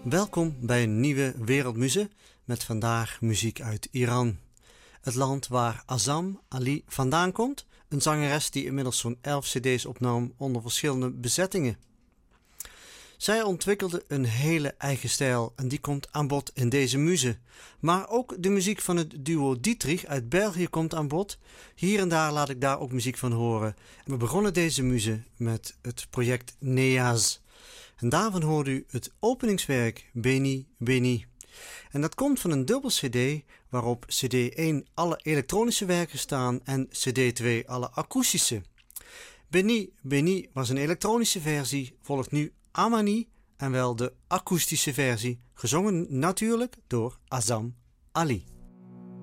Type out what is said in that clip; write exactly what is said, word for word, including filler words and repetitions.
Welkom bij een nieuwe Wereldmuze met vandaag muziek uit Iran. Het land waar Azam Ali vandaan komt, een zangeres die inmiddels zo'n elf cd's opnam onder verschillende bezettingen. Zij ontwikkelde een hele eigen stijl en die komt aan bod in deze muze. Maar ook de muziek van het duo Dietrich uit België komt aan bod. Hier en daar laat ik daar ook muziek van horen. En we begonnen deze muze met het project Neaz. En daarvan hoort u het openingswerk Beni Beni. En dat komt van een dubbel cd waarop cd één alle elektronische werken staan en cd twee alle akoestische. Beni Beni was een elektronische versie, volgt nu Amani en wel de akoestische versie, gezongen natuurlijk door Azam Ali.